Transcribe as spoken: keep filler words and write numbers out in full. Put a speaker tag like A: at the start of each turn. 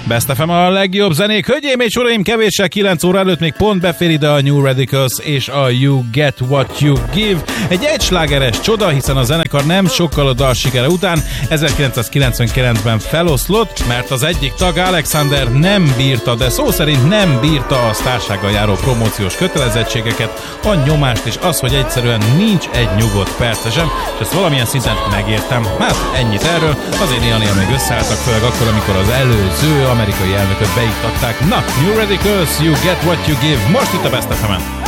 A: Best ef em a legjobb zenék. Hölgyeim és uraim, kevéssel kilenc óra előtt még pont befér ide a New Radicals és a You Get What You Give. Egy egyslágeres csoda, hiszen a zenekar nem sokkal a dal sikere után ezerkilencszázkilencvenkilencben feloszlott, mert az egyik tag, Alexander, nem bírta, de szó szerint nem bírta a sztársággal járó promóciós kötelezettségeket, a nyomást és az, hogy egyszerűen nincs egy nyugodt perce sem, és ezt valamilyen szinten megértem. Hát ennyit erről, azért néha-néha még összeálltak, főleg akkor, amikor az előző amerikai elnököt beiktatták. Na, New Radicals, You Get What You Give, most itt a Best ef emen.